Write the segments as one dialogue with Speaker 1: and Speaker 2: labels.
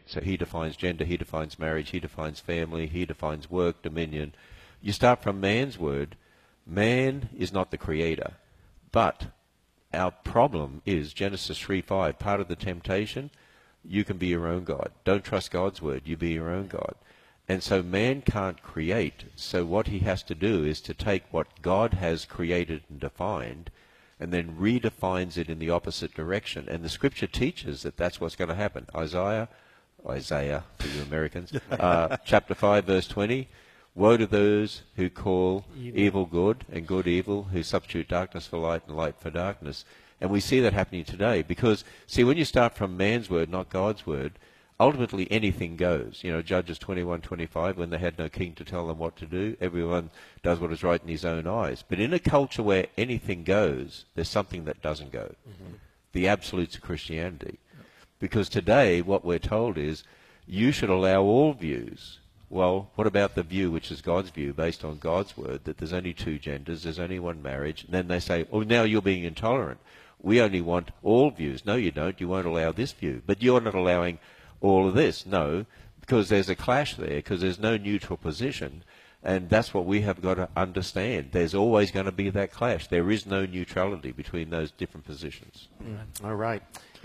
Speaker 1: So he defines gender, he defines marriage, he defines family, he defines work, dominion. You start from man's word. Man is not the creator. But our problem is Genesis 3:5. Part of the temptation, you can be your own God. Don't trust God's word. You be your own God. And so man can't create. So what he has to do is to take what God has created and defined and then redefines it in the opposite direction. And the scripture teaches that that's what's going to happen. Isaiah for you Americans, chapter 5, verse 20, woe to those who call evil good and good evil, who substitute darkness for light and light for darkness. And we see that happening today because, see, when you start from man's word, not God's word, ultimately anything goes. You know, Judges 21:25, when they had no king to tell them what to do, everyone does what is right in his own eyes. But in a culture where anything goes, there's something that doesn't go. Mm-hmm. The absolutes of Christianity. Because today what we're told is you should allow all views. Well, what about the view which is God's view based on God's word, that there's only two genders, there's only one marriage, and then they say, oh, now you're being intolerant. We only want all views. No, you don't. You won't allow this view. But you're not allowing all of this. No, because there's a clash there, because there's no neutral position. And that's what we have got to understand. There's always going to be that clash. There is no neutrality between those different positions.
Speaker 2: All right.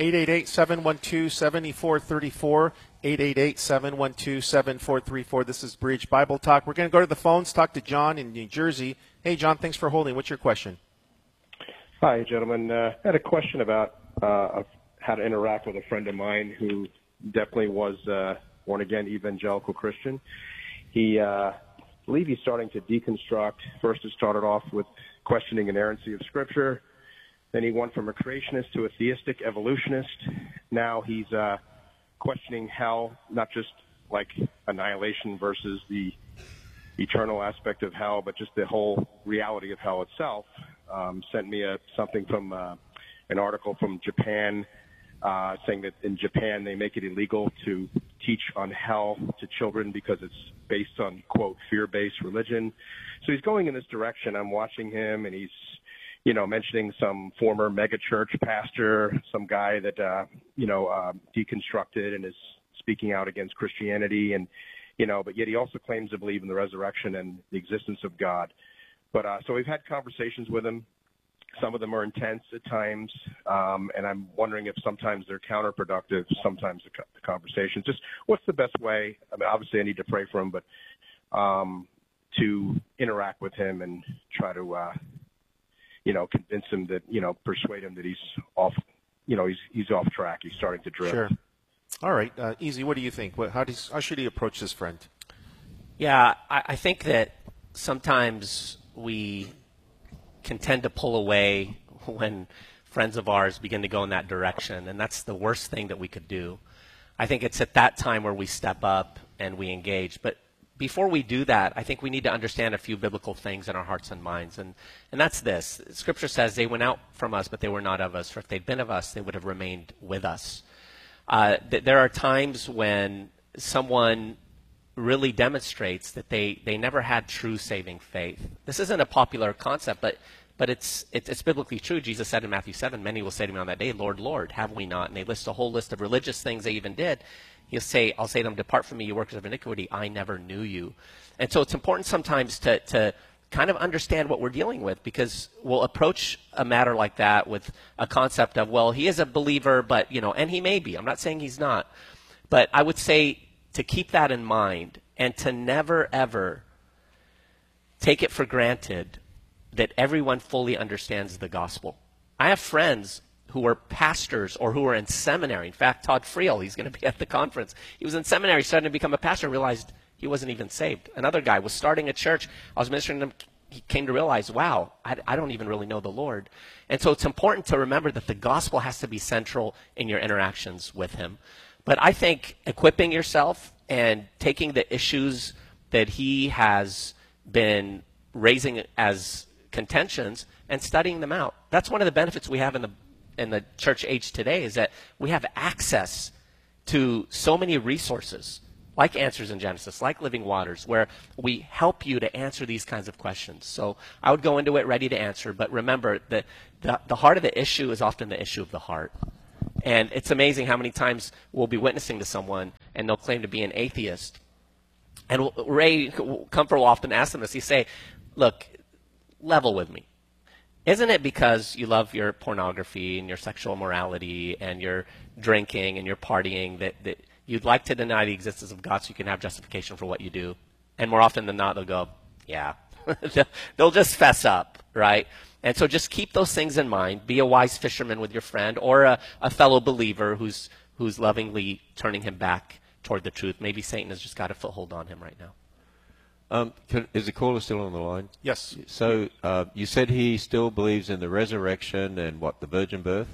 Speaker 2: 888-712-7434. 888-712-7434. This is Bridge Bible Talk. We're going to go to the phones, talk to John in New Jersey. Hey, John, thanks for holding. What's your question?
Speaker 3: Hi, gentlemen. I had a question about how to interact with a friend of mine who definitely was born-again evangelical Christian. I believe he's starting to deconstruct. First, it started off with questioning inerrancy of Scripture. Then he went from a creationist to a theistic evolutionist. Now he's questioning hell, not just like annihilation versus the eternal aspect of hell, but just the whole reality of hell itself. Sent me something from an article from Japan saying that in Japan they make it illegal to teach on hell to children because it's based on, quote, fear-based religion. So he's going in this direction. I'm watching him, and he's, you know, mentioning some former megachurch pastor, some guy that, deconstructed and is speaking out against Christianity. And, you know, but yet he also claims to believe in the resurrection and the existence of God. But so we've had conversations with him. Some of them are intense at times, and I'm wondering if sometimes they're counterproductive, sometimes the conversations. Just what's the best way? I mean, obviously I need to pray for him, but to interact with him and try to, convince him that, persuade him that he's off, he's off track. He's starting to drift.
Speaker 2: Sure. All right. Easy. What do you think? How should he approach this friend?
Speaker 4: Yeah, I think that sometimes we can tend to pull away when friends of ours begin to go in that direction, and that's the worst thing that we could do. I think it's at that time where we step up and we engage. But before we do that, I think we need to understand a few biblical things in our hearts and minds, and that's this. Scripture says they went out from us, but they were not of us. For if they'd been of us, they would have remained with us. There are times when someone really demonstrates that they never had true saving faith. This isn't a popular concept, but it's biblically true. Jesus said in Matthew 7, many will say to me on that day, Lord, Lord, have we not? And they list a whole list of religious things they even did. I'll say to them, depart from me, you workers of iniquity, I never knew you. And so it's important sometimes to kind of understand what we're dealing with, because we'll approach a matter like that with a concept of, well, he is a believer, but, and he may be. I'm not saying he's not. But I would say to keep that in mind and to never, ever take it for granted that everyone fully understands the gospel. I have friends who are pastors or who are in seminary. In fact, Todd Friel, he's going to be at the conference. He was in seminary, starting to become a pastor, realized he wasn't even saved. Another guy was starting a church. I was ministering to him. He came to realize, wow, I don't even really know the Lord. And so it's important to remember that the gospel has to be central in your interactions with him. But I think equipping yourself and taking the issues that he has been raising as contentions and studying them out. That's one of the benefits we have in the church age today, is that we have access to so many resources, like Answers in Genesis, like Living Waters, where we help you to answer these kinds of questions. So I would go into it ready to answer, but remember that the heart of the issue is often the issue of the heart. And it's amazing how many times we'll be witnessing to someone and they'll claim to be an atheist. And Ray Comfort will often ask them this. He say, look, level with me. Isn't it because you love your pornography and your sexual immorality and your drinking and your partying that you'd like to deny the existence of God so you can have justification for what you do? And more often than not, they'll go, yeah. They'll just fess up, right? And so just keep those things in mind. Be a wise fisherman with your friend or a fellow believer who's lovingly turning him back toward the truth. Maybe Satan has just got a foothold on him right now.
Speaker 1: Is the caller still on the line?
Speaker 2: Yes.
Speaker 1: So you said he still believes in the resurrection and what, the virgin birth?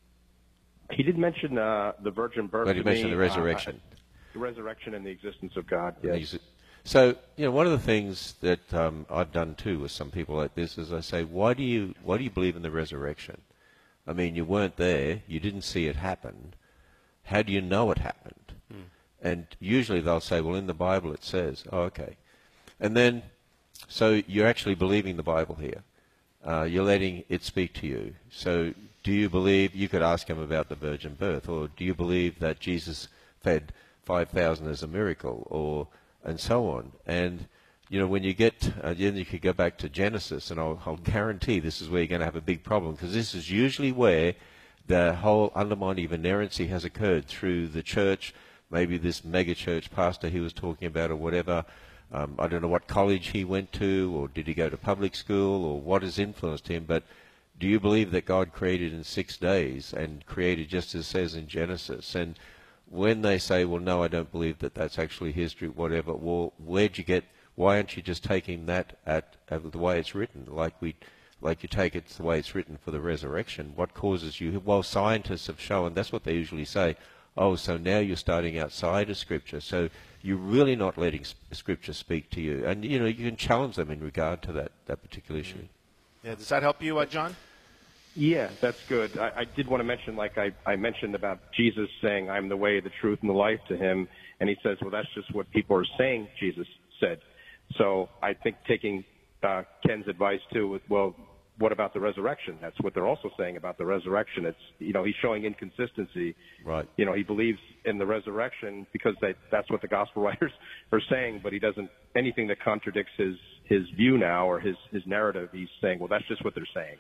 Speaker 3: He did mention the virgin birth.
Speaker 1: But he mentioned the resurrection.
Speaker 3: The resurrection and the existence of God, yes.
Speaker 1: So, one of the things that I've done too with some people like this is I say, why do you believe in the resurrection? I mean, you weren't there, you didn't see it happen. How do you know it happened? And usually they'll say, well, in the Bible it says, oh, okay. And then, so you're actually believing the Bible here. You're letting it speak to you. So do you believe, you could ask him about the virgin birth, or do you believe that Jesus fed 5,000 as a miracle, or and so on. And, when you get, then you could go back to Genesis, and I'll guarantee this is where you're going to have a big problem, because this is usually where the whole undermining of inerrancy has occurred through the church, maybe this mega church pastor he was talking about or whatever. I don't know what college he went to, or did he go to public school, or what has influenced him, but do you believe that God created in 6 days and created just as it says in Genesis? And when they say, well, no, I don't believe that that's actually history, whatever, well, where'd you get, why aren't you just taking that at the way it's written, like you take it the way it's written for the resurrection? What causes you, well, scientists have shown, that's what they usually say, oh, so now you're starting outside of Scripture, so you're really not letting Scripture speak to you. And, you can challenge them in regard to that particular issue.
Speaker 2: Yeah, does that help you, John?
Speaker 3: Yeah, that's good. I did want to mention, like I mentioned about Jesus saying, I'm the way, the truth, and the life to him. And he says, well, that's just what people are saying Jesus said. So I think taking Ken's advice, too, well, what about the resurrection? That's what they're also saying about the resurrection. It's, he's showing inconsistency.
Speaker 1: Right.
Speaker 3: He believes in the resurrection because that's what the gospel writers are saying, but he doesn't, anything that contradicts his view now or his narrative, he's saying, well, that's just what they're saying.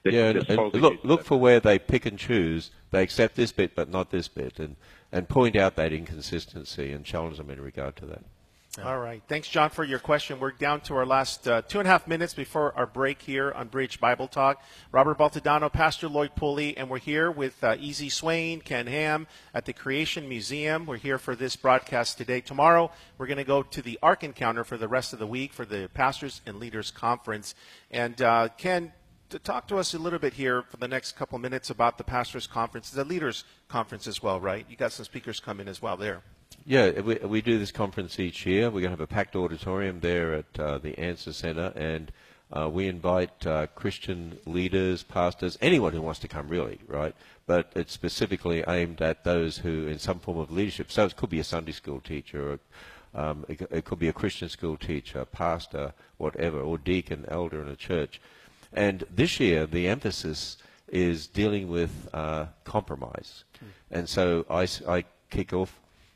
Speaker 1: Look for where they pick and choose. They accept this bit but not this bit, and point out that inconsistency and challenge them in regard to that.
Speaker 2: All right. Thanks, John, for your question. We're down to our last 2.5 minutes before our break here on Bridge Bible Talk. Robert Baltodano, Pastor Lloyd Pulley, and we're here with E.Z. Swain, Ken Ham at the Creation Museum. We're here for this broadcast today. Tomorrow, we're going to go to the Ark Encounter for the rest of the week for the Pastors and Leaders Conference. And Ken, to talk to us a little bit here for the next couple minutes about the Pastors Conference, the Leaders Conference as well, right? You got some speakers coming as well there.
Speaker 1: Yeah, we do this conference each year. We're going to have a packed auditorium there at the Answer Center, and we invite Christian leaders, pastors, anyone who wants to come, really, right? But it's specifically aimed at those who, in some form of leadership. So it could be a Sunday school teacher, or it could be a Christian school teacher, pastor, whatever, or deacon, elder in a church. And this year, the emphasis is dealing with compromise. And so I kick off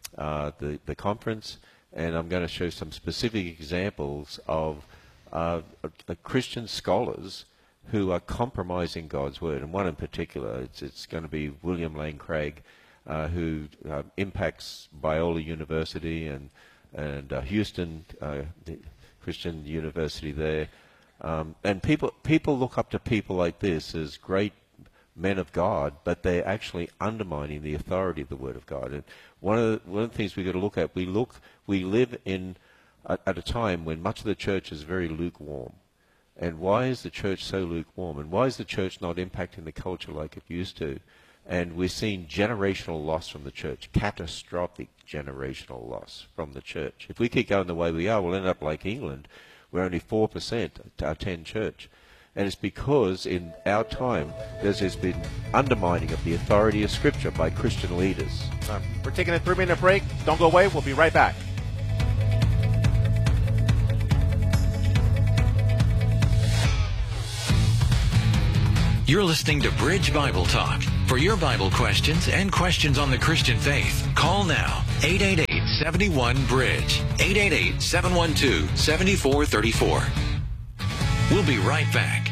Speaker 1: the conference, and I'm going to show some specific examples of Christian scholars who are compromising God's Word. And one in particular, it's going to be William Lane Craig, who impacts Biola University and Houston, the Christian University there. And people look up to people like this as great men of God, but they're actually undermining the authority of the Word of God. And one of the things we've got to look at, we live in at a time when much of the church is very lukewarm. And why is the church so lukewarm? And why is the church not impacting the culture like it used to? And we're seeing generational loss from the church, catastrophic generational loss from the church. If we keep going the way we are, we'll end up like England, where only 4% attend church. And it's because in our time there's been undermining of the authority of Scripture by Christian leaders.
Speaker 2: We're taking a 3-minute break. Don't go away. We'll be right back.
Speaker 5: You're listening to Bridge Bible Talk. For your Bible questions and questions on the Christian faith, call now 888-71-BRIDGE, 888-712-7434. We'll be right back.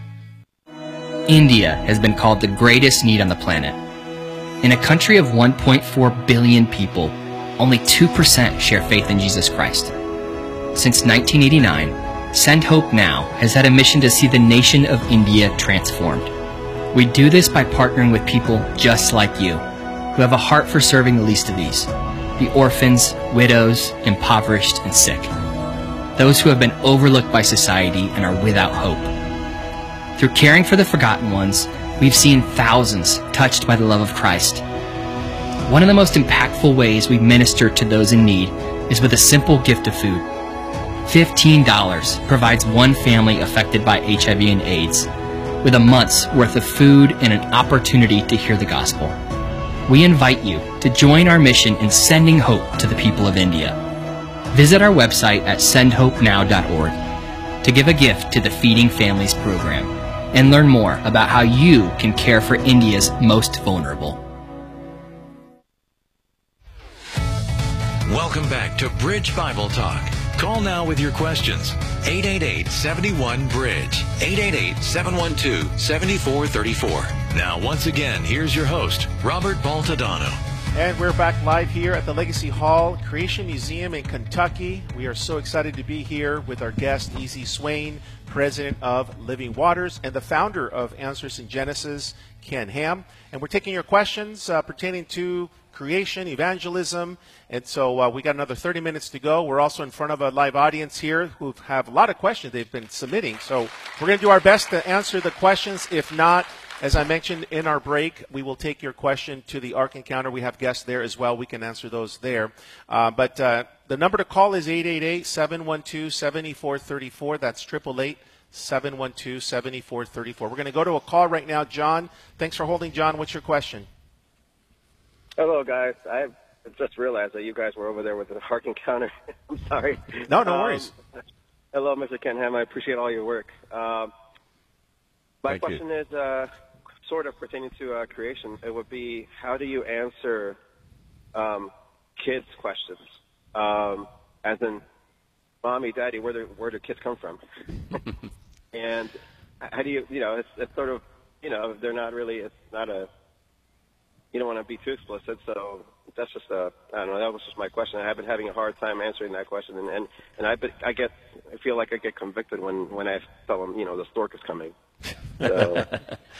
Speaker 6: India has been called the greatest need on the planet. In a country of 1.4 billion people, only 2% share faith in Jesus Christ. Since 1989, Send Hope Now has had a mission to see the nation of India transformed. We do this by partnering with people just like you, who have a heart for serving the least of these, the orphans, widows, impoverished, and sick. Those who have been overlooked by society and are without hope. Through caring for the forgotten ones, we've seen thousands touched by the love of Christ. One of the most impactful ways we minister to those in need is with a simple gift of food. $15 provides one family affected by HIV and AIDS with a month's worth of food and an opportunity to hear the gospel. We invite you to join our mission in sending hope to the people of India. Visit our website at sendhopenow.org to give a gift to the Feeding Families program and learn more about how you can care for India's most vulnerable.
Speaker 5: Welcome back to Bridge Bible Talk. Call now with your questions. 888-71-BRIDGE, 888-712-7434. Now, once again, here's your host, Robert Baltadano.
Speaker 2: And we're back live here at the Legacy Hall Creation Museum in Kentucky. We are so excited to be here with our guest, E.Z. Swain, president of Living Waters, and the founder of Answers in Genesis, Ken Ham. And we're taking your questions pertaining to creation, evangelism, and so we got another 30 minutes to go. We're also in front of a live audience here who have a lot of questions they've been submitting. So we're going to do our best to answer the questions. If not, as I mentioned in our break, we will take your question to the Ark Encounter. We have guests there as well. We can answer those there. But the number to call is 888-712-7434. That's 888-712-7434. We're going to go to a call right now. John, thanks for holding. John, what's your question?
Speaker 3: Hello, guys. I just realized that you guys were over there with the Ark Encounter. I'm sorry.
Speaker 2: No worries.
Speaker 3: Hello, Mr. Ken Ham. I appreciate all your work. My question is sort of pertaining to creation. It would be, how do you answer kids' questions? As in, Mommy, Daddy, where do kids come from? And how do you, it's sort of, they're not really, it's not a, you don't want to be too explicit, so that's just I don't know, that was just my question. I've been having a hard time answering that question, and I feel like I get convicted when I tell them, the stork is coming. So.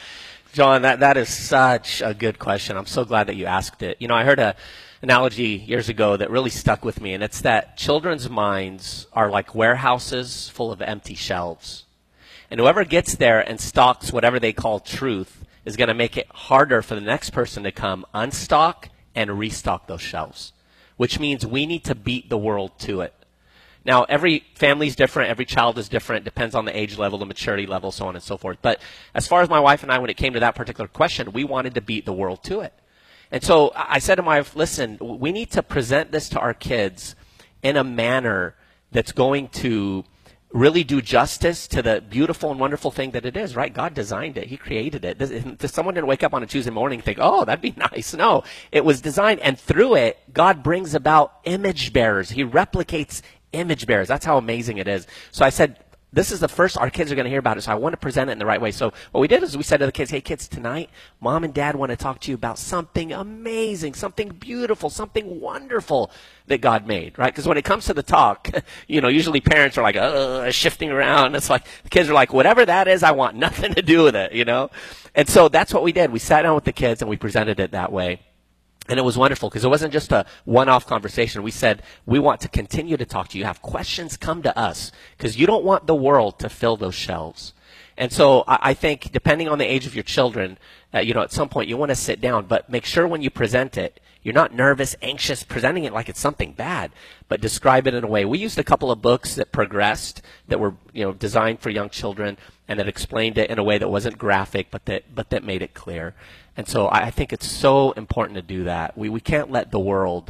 Speaker 4: John, that is such a good question. I'm so glad that you asked it. I heard an analogy years ago that really stuck with me, and it's that children's minds are like warehouses full of empty shelves. And whoever gets there and stocks whatever they call truth is going to make it harder for the next person to come unstock and restock those shelves, which means we need to beat the world to it. Now, every family is different. Every child is different. Depends on the age level, the maturity level, so on and so forth. But as far as my wife and I, when it came to that particular question, we wanted to beat the world to it. And so I said to my wife, listen, we need to present this to our kids in a manner that's going to really do justice to the beautiful and wonderful thing that it is, right? God designed it. He created it. Someone didn't wake up on a Tuesday morning and think, oh, that'd be nice. No, it was designed. And through it, God brings about image bearers. He replicates image bearers. That's how amazing it is. So I said, this is the first our kids are going to hear about it, so I want to present it in the right way. So what we did is we said to the kids, hey, kids, tonight, Mom and Dad want to talk to you about something amazing, something beautiful, something wonderful that God made, right? Because when it comes to the talk, usually parents are like, shifting around. It's like the kids are like, whatever that is, I want nothing to do with it, And so that's what we did. We sat down with the kids and we presented it that way. And it was wonderful because it wasn't just a one-off conversation. We said, we want to continue to talk to you. Have questions, come to us, because you don't want the world to fill those shelves. And so I think depending on the age of your children, at some point you want to sit down, but make sure when you present it, you're not nervous, anxious, presenting it like it's something bad, but describe it in a way. We used a couple of books that progressed, that were designed for young children, and that explained it in a way that wasn't graphic, but that made it clear. And so I think it's so important to do that. We can't let the world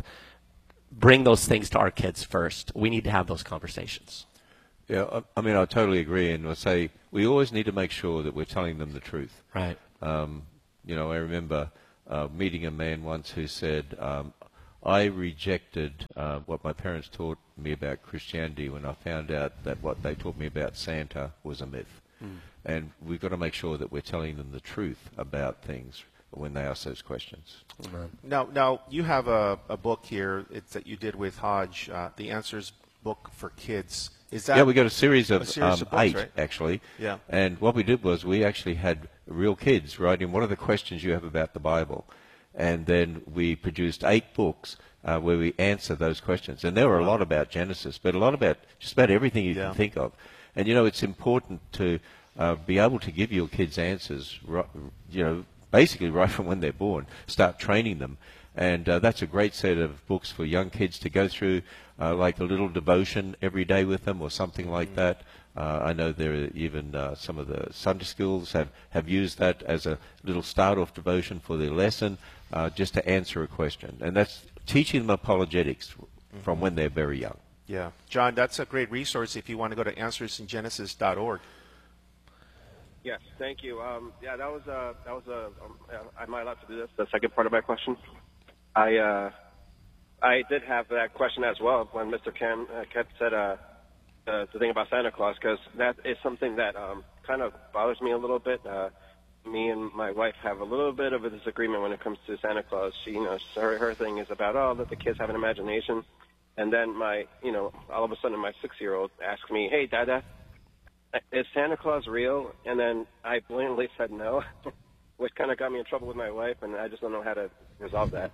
Speaker 4: bring those things to our kids first. We need to have those conversations.
Speaker 1: Yeah, I mean, I totally agree. And I say we always need to make sure that we're telling them the truth.
Speaker 4: Right.
Speaker 1: I remember meeting a man once who said, I rejected what my parents taught me about Christianity when I found out that what they taught me about Santa was a myth. And we've got to make sure that we're telling them the truth about things when they ask those questions.
Speaker 2: Now you have a book here that you did with Hodge, the Answers book for kids. Is that?
Speaker 1: Yeah, we got a series of,
Speaker 2: books,
Speaker 1: 8,
Speaker 2: right?
Speaker 1: actually.
Speaker 2: Yeah.
Speaker 1: And what we did was we actually had real kids write in, what are the questions you have about the Bible? And then we produced 8 books where we answer those questions. And there were a lot about Genesis, but a lot about just about everything you can think of. And, it's important to be able to give your kids answers, basically right from when they're born. Start training them. And that's a great set of books for young kids to go through, like a little devotion every day with them or something like that. I know there are even some of the Sunday schools have used that as a little start-off devotion for their lesson, just to answer a question. And that's teaching them apologetics from when they're very young.
Speaker 2: Yeah. John, that's a great resource if you want to go to answersingenesis.org.
Speaker 3: Yes, thank you. That was am I allowed to do this? The second part of my question. I did have that question as well when Mr. Kemp said the thing about Santa Claus, because that is something that kind of bothers me a little bit. Me and my wife have a little bit of a disagreement when it comes to Santa Claus. She, her thing is about, let the kids have an imagination. And then all of a sudden my 6-year-old asked me, hey, Dada, is Santa Claus real? And then I blatantly said no, which kind of got me in trouble with my wife, and I just don't know how to resolve that.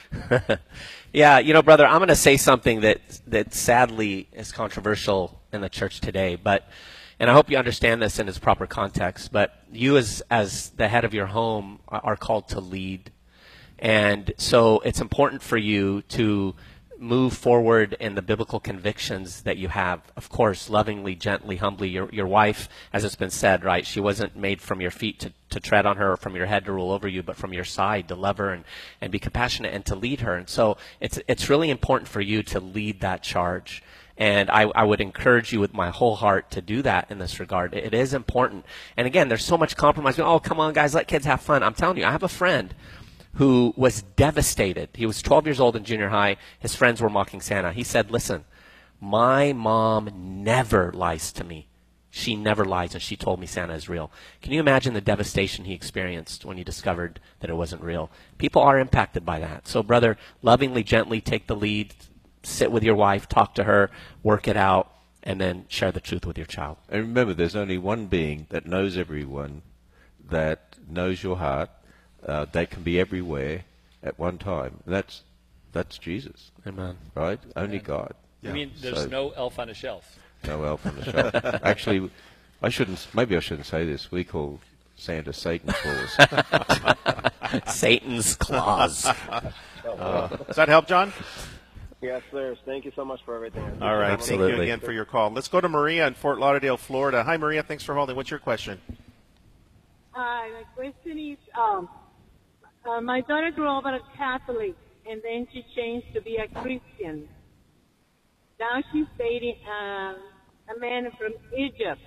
Speaker 4: Yeah, brother, I'm going to say something that sadly is controversial in the church today, and I hope you understand this in its proper context, but you as the head of your home are called to lead. And so it's important for you to move forward in the biblical convictions that you have, of course, lovingly, gently, humbly. Your wife, as it's been said, right, she wasn't made from your feet to tread on her, or from your head to rule over you, but from your side to love her and be compassionate and to lead her. And so it's really important for you to lead that charge. And I would encourage you with my whole heart to do that in this regard. It is important. And again, there's so much compromise. Oh, come on, guys, let kids have fun. I'm telling you, I have a friend who was devastated. He was 12 years old in junior high. His friends were mocking Santa. He said, listen, my mom never lies to me. She never lies, and she told me Santa is real. Can you imagine the devastation he experienced when he discovered that it wasn't real? People are impacted by that. So, brother, lovingly, gently take the lead. Sit with your wife, talk to her, work it out, and then share the truth with your child.
Speaker 1: And remember, there's only one being that knows everyone, that knows your heart, that can be everywhere at one time. And that's Jesus.
Speaker 4: Amen.
Speaker 1: Right? Only God.
Speaker 7: You mean there's no elf on a shelf?
Speaker 1: No elf on the shelf. Actually, maybe I shouldn't say this. We call Santa Satan's claws.
Speaker 4: Satan's claws.
Speaker 2: Does that help, John?
Speaker 3: Yes, sir. Thank you so much for everything.
Speaker 2: All right.
Speaker 4: Absolutely.
Speaker 2: Thank you again for your call. Let's go to Maria in Fort Lauderdale, Florida. Hi, Maria. Thanks for holding. What's your question?
Speaker 8: Hi. My question is, my daughter grew up as a Catholic, and then she changed to be a Christian. Now she's dating a man from Egypt,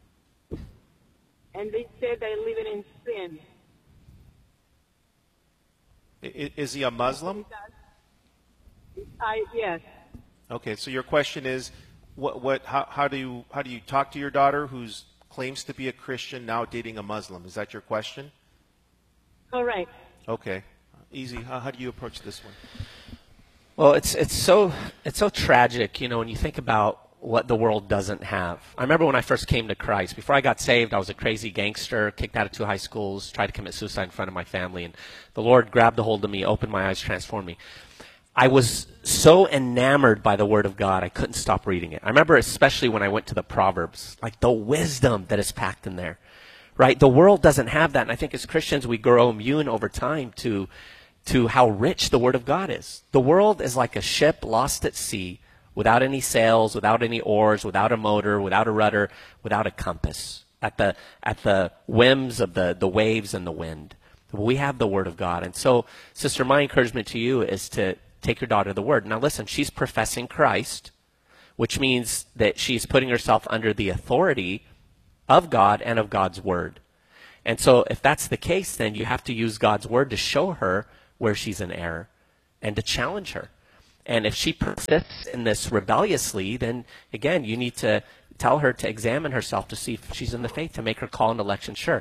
Speaker 8: and they said they're living in sin.
Speaker 2: Is he a Muslim?
Speaker 8: Yes.
Speaker 2: Okay, so your question is, how do you talk to your daughter who claims to be a Christian now dating a Muslim? Is that your question?
Speaker 8: Correct.
Speaker 2: Okay, easy. How do you approach this one?
Speaker 4: Well, it's so tragic, when you think about what the world doesn't have. I remember when I first came to Christ. Before I got saved, I was a crazy gangster, kicked out of 2 high schools, tried to commit suicide in front of my family, and the Lord grabbed a hold of me, opened my eyes, transformed me. I was so enamored by the Word of God, I couldn't stop reading it. I remember especially when I went to the Proverbs, like the wisdom that is packed in there, right? The world doesn't have that, and I think as Christians we grow immune over time to how rich the Word of God is. The world is like a ship lost at sea, without any sails, without any oars, without a motor, without a rudder, without a compass, at the whims of the waves and the wind. We have the Word of God. And so, sister, my encouragement to you is to take your daughter to the Word. Now listen, she's professing Christ, which means that she's putting herself under the authority of God and of God's Word. And so if that's the case, then you have to use God's word to show her where she's in error and to challenge her. And if she persists in this rebelliously, then again, you need to tell her to examine herself to see if she's in the faith, to make her call and election sure.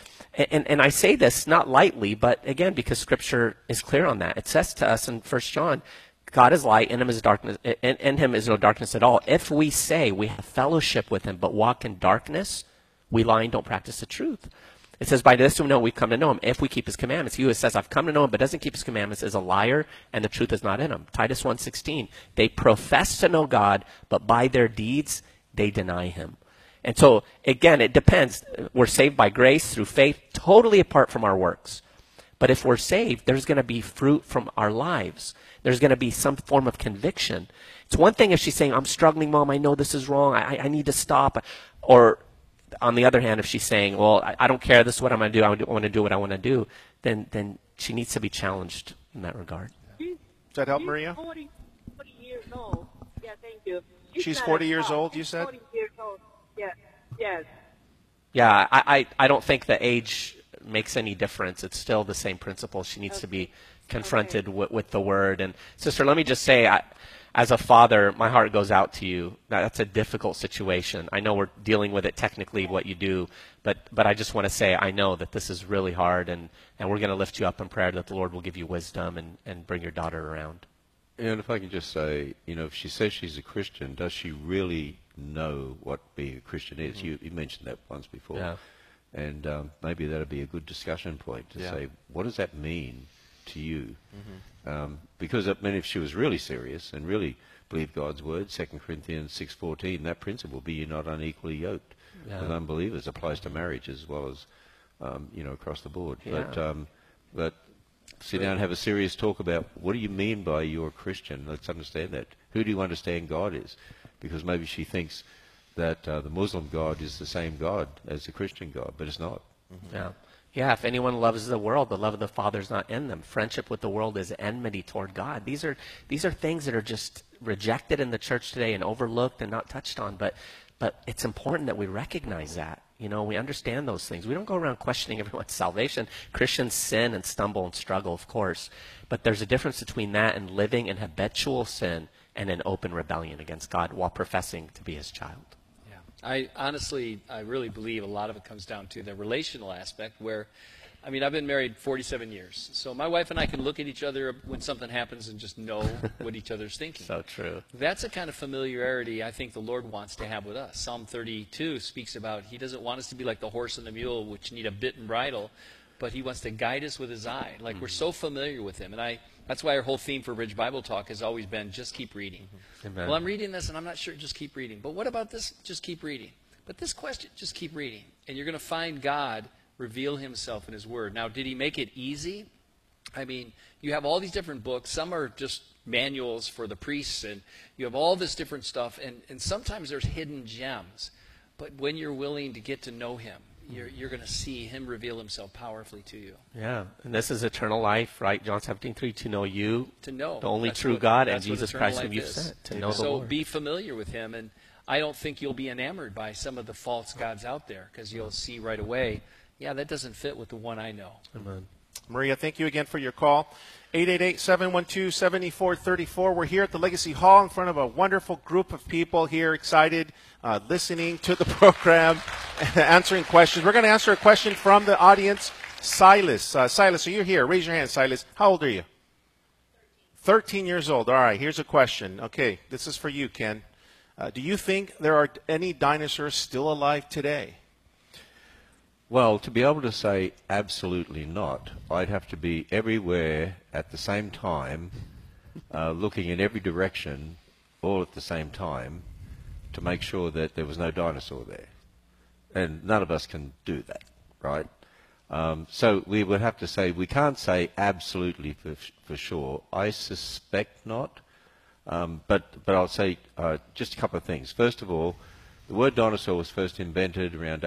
Speaker 4: And I say this not lightly, but again, because Scripture is clear on that. It says to us in 1 John, God is light, in him is darkness, in him is no darkness at all. If we say we have fellowship with him, but walk in darkness, we lie and don't practice the truth. It says, by this we know we've come to know him, if we keep his commandments. He who says, I've come to know him, but doesn't keep his commandments, is a liar, and the truth is not in him. Titus 1:16, they profess to know God, but by their deeds they deny him. And so, again, it depends. We're saved by grace through faith, totally apart from our works. But if we're saved, there's going to be fruit from our lives. There's going to be some form of conviction. It's one thing if she's saying, I'm struggling, Mom, I know this is wrong, I need to stop. Or, on the other hand, if she's saying, well, I don't care, this is what I'm going to do, I want to do what I want to do, then she needs to be challenged in that regard.
Speaker 2: Does that help, Maria?
Speaker 8: 40 years old. Yeah, thank you.
Speaker 2: She's 40 years old, you said?
Speaker 8: 40 years old. Yes.
Speaker 4: Yeah, I don't think the age makes any difference. It's still the same principle. She needs to be confronted with the word. And sister, let me just say, as a father, my heart goes out to you. That's a difficult situation. I know we're dealing with it technically, what you do, but I just want to say I know that this is really hard, and we're going to lift you up in prayer that the Lord will give you wisdom and bring your daughter around.
Speaker 1: And if I can just say, if she says she's a Christian, does she really know what being a Christian is? You mentioned that once before.
Speaker 4: Yeah.
Speaker 1: And maybe that would be a good discussion point to say, what does that mean to you? Because, if she was really serious and really believed God's word, 2 Corinthians 6:14, that principle, be you not unequally yoked with unbelievers, applies to marriage as well as, across the board.
Speaker 4: Yeah.
Speaker 1: But sit down and have a serious talk about what do you mean by you're a Christian? Let's understand that. Who do you understand God is? Because maybe she thinks that the Muslim God is the same God as the Christian God, but it's not.
Speaker 4: Yeah, if anyone loves the world, the love of the Father is not in them. Friendship with the world is enmity toward God. These are things that are just rejected in the church today and overlooked and not touched on. But it's important that we recognize that. We understand those things. We don't go around questioning everyone's salvation. Christians sin and stumble and struggle, of course. But there's a difference between that and living in habitual sin and in open rebellion against God while professing to be his child.
Speaker 7: I really believe a lot of it comes down to the relational aspect where, I've been married 47 years. So my wife and I can look at each other when something happens and just know what each other's thinking.
Speaker 4: So true.
Speaker 7: That's a kind of familiarity I think the Lord wants to have with us. Psalm 32 speaks about he doesn't want us to be like the horse and the mule, which need a bit and bridle, but he wants to guide us with his eye. Like we're so familiar with him. And that's why our whole theme for Bridge Bible Talk has always been just keep reading.
Speaker 4: Amen.
Speaker 7: Well, I'm reading this and I'm not sure, just keep reading. But what about this? Just keep reading. But this question, just keep reading. And you're going to find God reveal himself in his word. Now, did he make it easy? You have all these different books. Some are just manuals for the priests, and you have all this different stuff. And sometimes there's hidden gems. But when you're willing to get to know him, you're going to see him reveal himself powerfully to you.
Speaker 4: Yeah, and this is eternal life, right? John 17:3, to know you,
Speaker 7: to know
Speaker 4: the only true God, and Jesus Christ whom you've sent, to know the Lord.
Speaker 7: So be familiar with him, and I don't think you'll be enamored by some of the false gods out there, because you'll see right away, that doesn't fit with the one I know.
Speaker 4: Amen.
Speaker 2: Maria, thank you again for your call. 888-712-7434. We're here at the Legacy Hall in front of a wonderful group of people here, excited, listening to the program, answering questions. We're going to answer a question from the audience. Silas. Silas, so you're here. Raise your hand, Silas. How old are you? 13 years old. All right, here's a question. Okay, this is for you, Ken. Do you think there are any dinosaurs still alive today?
Speaker 1: Well, to be able to say absolutely not, I'd have to be everywhere at the same time, looking in every direction, all at the same time, to make sure that there was no dinosaur there. And none of us can do that, right? So we would have to say, we can't say absolutely for sure. I suspect not. But I'll say just a couple of things. First of all, the word dinosaur was first invented around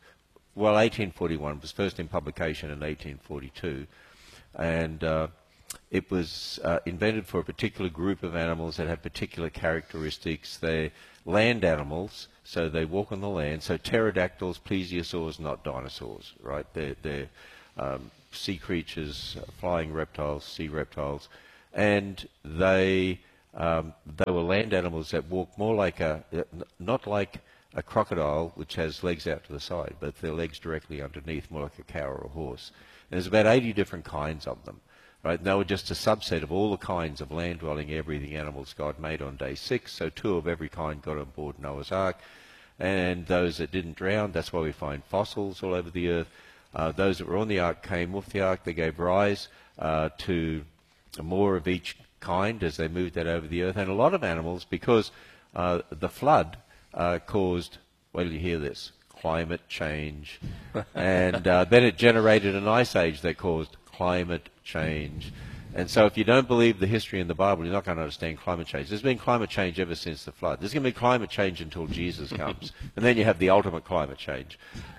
Speaker 1: 1841. It was first in publication in 1842. And it was invented for a particular group of animals that have particular characteristics. They're land animals, so they walk on the land. So pterodactyls, plesiosaurs, not dinosaurs, right? They're sea creatures, flying reptiles, sea reptiles, and they were land animals that walk more like not like a crocodile, which has legs out to the side, but their legs directly underneath, more like a cow or a horse. And there's about 80 different kinds of them. Right? And they were just a subset of all the kinds of land-dwelling, air-breathing animals God made on day 6. So 2 of every kind got on board Noah's Ark. And those that didn't drown, that's why we find fossils all over the earth. Those that were on the ark came off the ark. They gave rise to more of each kind as they moved that over the earth. And a lot of animals, because the flood caused, well, you hear this, climate change. And then it generated an ice age that caused climate change. And so if you don't believe the history in the Bible, you're not going to understand climate change. There's been climate change ever since the flood. There's going to be climate change until Jesus comes. And then you have the ultimate climate change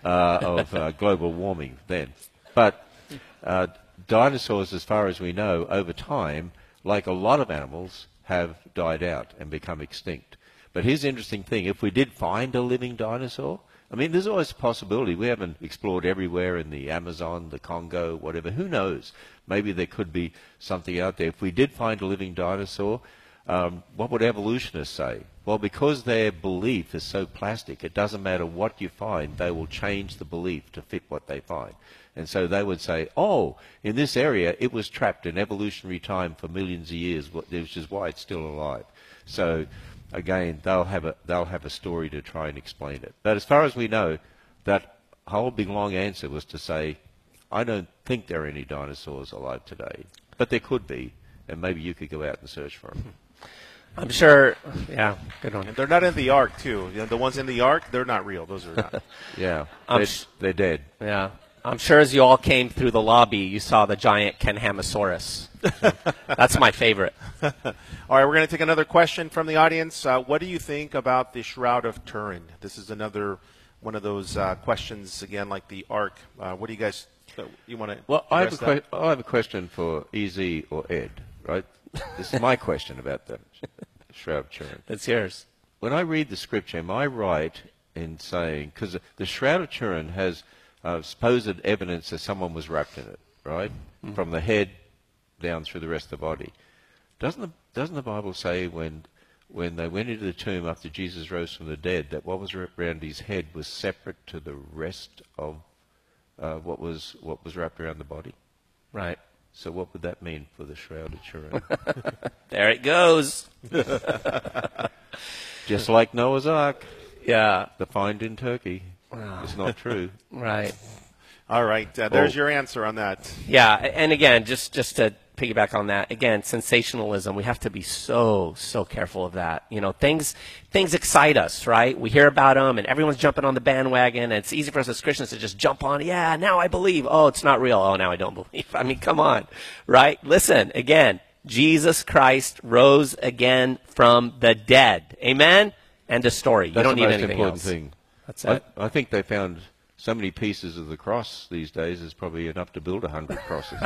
Speaker 1: of global warming then. But dinosaurs, as far as we know, over time, like a lot of animals, have died out and become extinct. But here's the interesting thing. If we did find a living dinosaur, I mean, there's always a possibility. We haven't explored everywhere in the Amazon, the Congo, whatever. Who knows? Maybe there could be something out there. If we did find a living dinosaur, what would evolutionists say? Well, because their belief is so plastic, it doesn't matter what you find, they will change the belief to fit what they find. And so they would say, oh, in this area, it was trapped in evolutionary time for millions of years, which is why it's still alive. So again, they'll have a story to try and explain it. But as far as we know, that whole big long answer was to say, I don't think there are any dinosaurs alive today, but there could be, and maybe you could go out and search for them.
Speaker 4: I'm sure, yeah, good one.
Speaker 2: And they're not in the ark, too. You know, the ones in the ark, they're not real. Those are not.
Speaker 1: Yeah, they're dead.
Speaker 4: Yeah. I'm sure as you all came through the lobby, you saw the giant Kenhamasaurus. That's my favorite.
Speaker 2: All right, we're going to take another question from the audience. What do you think about the Shroud of Turin? This is another one of those questions, again, like the Ark. What do you guys, you want to
Speaker 1: Well, I have a question for EZ or Ed, right? This is my question about the Shroud of Turin.
Speaker 4: That's yours.
Speaker 1: When I read the scripture, am I right in saying, because the Shroud of Turin has supposed evidence that someone was wrapped in it, right? Mm-hmm. From the head down through the rest of the body. Doesn't the Bible say when they went into the tomb after Jesus rose from the dead that what was wrapped around his head was separate to the rest of what was wrapped around the body?
Speaker 4: Right.
Speaker 1: So what would that mean for the Shroud of Turin?
Speaker 4: There it goes.
Speaker 1: Just like Noah's Ark.
Speaker 4: Yeah.
Speaker 1: The find in Turkey. It's not true.
Speaker 4: Right.
Speaker 2: All right. There's your answer on that.
Speaker 4: Yeah. And again, just to piggyback on that, again, sensationalism, we have to be so careful of that. You know, things excite us, right? We hear about them and everyone's jumping on the bandwagon, and it's easy for us as Christians to just jump on, yeah, now I believe. Oh, it's not real. Oh, now I don't believe. I mean, come on, right? Listen, again, Jesus Christ rose again from the dead. Amen? End of story. You don't need anything else.
Speaker 1: That's the most important thing.
Speaker 4: That's it.
Speaker 1: I think they found so many pieces of the cross these days is probably enough to build 100 crosses.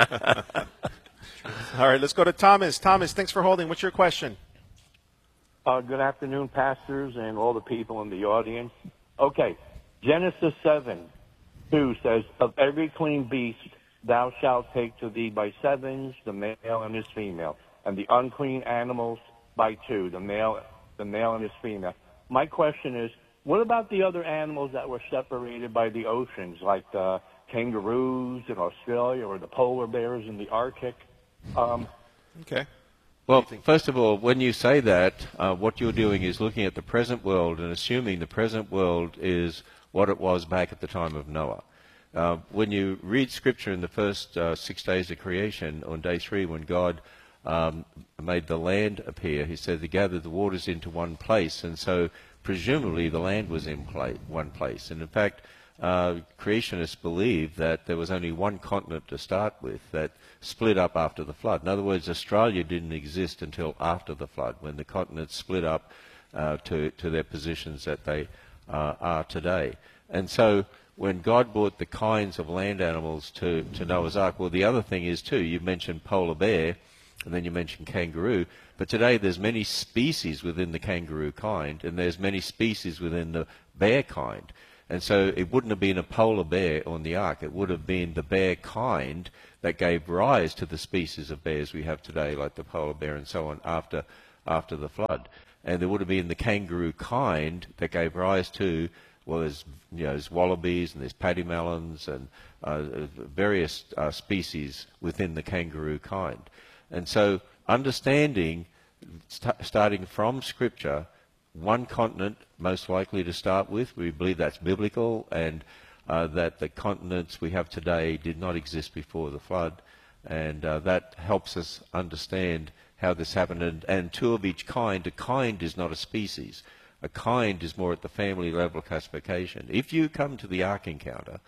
Speaker 2: All right, let's go to Thomas. Thomas, thanks for holding. What's your question?
Speaker 9: Good afternoon, pastors and all the people in the audience. Okay, Genesis 7:2 says, "Of every clean beast thou shalt take to thee by sevens, the male and his female, and the unclean animals by two, the male and his female." My question is, what about the other animals that were separated by the oceans, like the kangaroos in Australia or the polar bears in the Arctic?
Speaker 2: Okay.
Speaker 1: Well, first of all, when you say that, what you're doing is looking at the present world and assuming the present world is what it was back at the time of Noah. When you read Scripture in the first 6 days of creation, on day 3, when God made the land appear, he said he gathered the waters into one place, and so presumably the land was in one place. And in fact, creationists believe that there was only one continent to start with that split up after the flood. In other words, Australia didn't exist until after the flood, when the continents split up to their positions that they are today. And so when God brought the kinds of land animals to Noah's Ark, well, the other thing is, too, you mentioned polar bear, and then you mentioned kangaroo, but today there's many species within the kangaroo kind, and there's many species within the bear kind. And so it wouldn't have been a polar bear on the Ark. It would have been the bear kind that gave rise to the species of bears we have today, like the polar bear and so on, after the flood. And there would have been the kangaroo kind that gave rise to, well, there's wallabies and there's paddymallons and various species within the kangaroo kind. And so understanding, starting from Scripture, one continent most likely to start with, we believe that's biblical, and that the continents we have today did not exist before the flood, and that helps us understand how this happened. And two of each kind, a kind is not a species. A kind is more at the family level classification. If you come to the Ark Encounter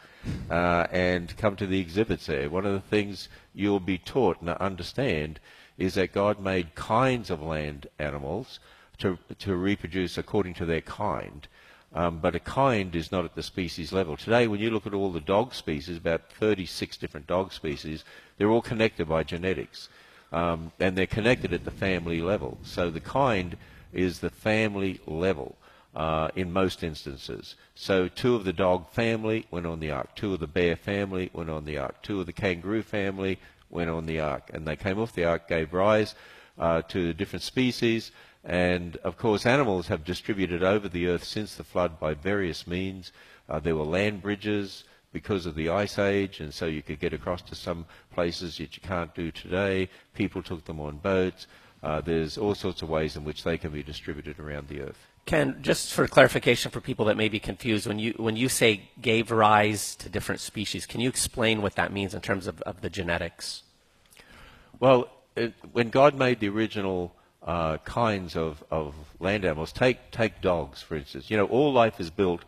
Speaker 1: and come to the exhibits there, one of the things you'll be taught and understand is that God made kinds of land animals to reproduce according to their kind. But a kind is not at the species level. Today, when you look at all the dog species, about 36 different dog species, they're all connected by genetics. And they're connected at the family level. So the kind is the family level in most instances. So two of the dog family went on the Ark. Two of the bear family went on the Ark. Two of the kangaroo family went on the Ark. And they came off the Ark, gave rise to different species. And, of course, animals have distributed over the earth since the flood by various means. There were land bridges because of the Ice Age, and so you could get across to some places that you can't do today. People took them on boats. There's all sorts of ways in which they can be distributed around the earth.
Speaker 4: Ken, just for clarification for people that may be confused, when you say gave rise to different species, can you explain what that means in terms of the genetics?
Speaker 1: Well, when God made the original kinds of land animals, take dogs, for instance. You know, all life is built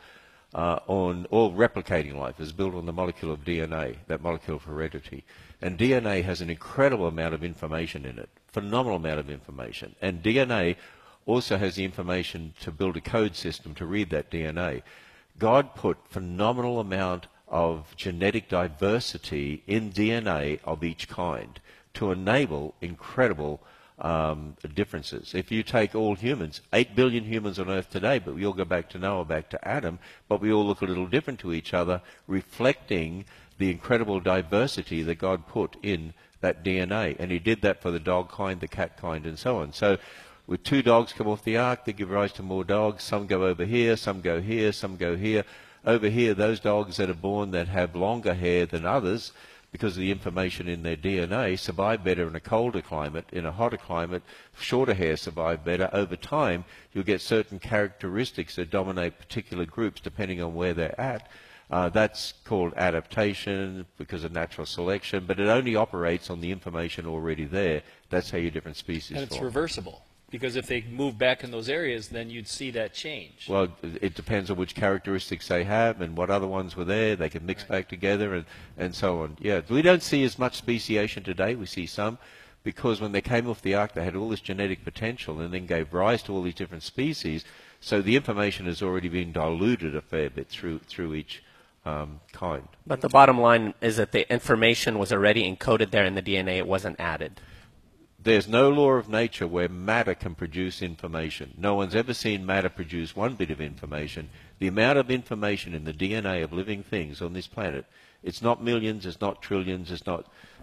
Speaker 1: all replicating life is built on the molecule of DNA, that molecule of heredity. And DNA has an incredible amount of information in it, phenomenal amount of information. And DNA also has the information to build a code system to read that DNA. God put phenomenal amount of genetic diversity in DNA of each kind to enable incredible differences. If you take all humans, 8 billion humans on Earth today, but we all go back to Noah, back to Adam, but we all look a little different to each other, reflecting the incredible diversity that God put in that DNA. And he did that for the dog kind, the cat kind, and so on. So with two dogs come off the Ark, they give rise to more dogs. Some go over here, some go here, some go here. Over here, those dogs that are born that have longer hair than others, because of the information in their DNA, survive better in a colder climate. In a hotter climate, shorter hair survive better. Over time, you'll get certain characteristics that dominate particular groups depending on where they're at. That's called adaptation because of natural selection, but it only operates on the information already there. That's how your different species form.
Speaker 7: And it's reversible. Because if they move back in those areas, then you'd see that change.
Speaker 1: Well, it depends on which characteristics they have and what other ones were there. They can mix back together and so on. Yeah, we don't see as much speciation today. We see some because when they came off the Ark, they had all this genetic potential and then gave rise to all these different species. So the information has already been diluted a fair bit through each kind.
Speaker 4: But the bottom line is that the information was already encoded there in the DNA. It wasn't added.
Speaker 1: There's no law of nature where matter can produce information. No one's ever seen matter produce one bit of information. The amount of information in the DNA of living things on this planet, it's not millions, it's not trillions, it's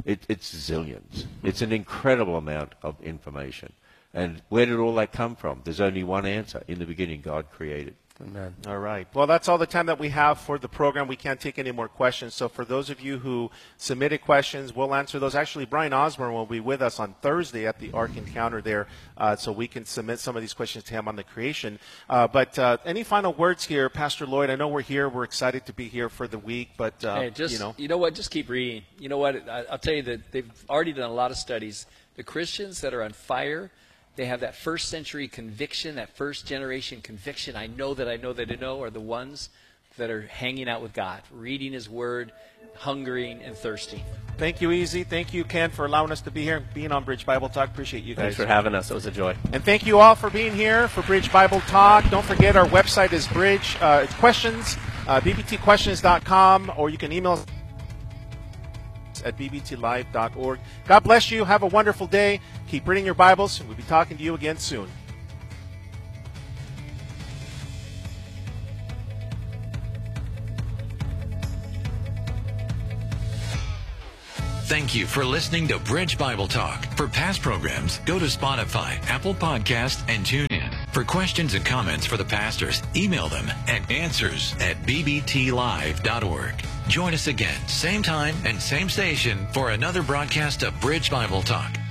Speaker 1: zillions. It's an incredible amount of information. And where did all that come from? There's only one answer. In the beginning, God created.
Speaker 4: Amen.
Speaker 2: All right. Well, that's all the time that we have for the program. We can't take any more questions. So for those of you who submitted questions, we'll answer those. Actually, Brian Osborne will be with us on Thursday at the Ark Encounter there, so we can submit some of these questions to him on the creation. But any final words here, Pastor Lloyd? I know we're here. We're excited to be here for the week, but,
Speaker 7: hey, you know what? Just keep reading. You know what? I'll tell you that they've already done a lot of studies. The Christians that are on fire, they have that first century conviction, that first generation conviction. I know that I know that I know are the ones that are hanging out with God, reading His Word, hungering and thirsting.
Speaker 2: Thank you, Easy. Thank you, Ken, for allowing us to be here, being on Bridge Bible Talk. Appreciate you guys.
Speaker 4: Thanks for having us. It was a joy.
Speaker 2: And thank you all for being here for Bridge Bible Talk. Don't forget our website is Bridge questions bbtquestions.com, or you can email us at bbtlive.org. God bless you. Have a wonderful day. Keep reading your Bibles, and we'll be talking to you again soon.
Speaker 5: Thank you for listening to Bridge Bible Talk. For past programs, go to Spotify, Apple Podcast, and TuneIn. For questions and comments for the pastors, email them at answers@bbtlive.org. Join us again, same time and same station, for another broadcast of Bridge Bible Talk.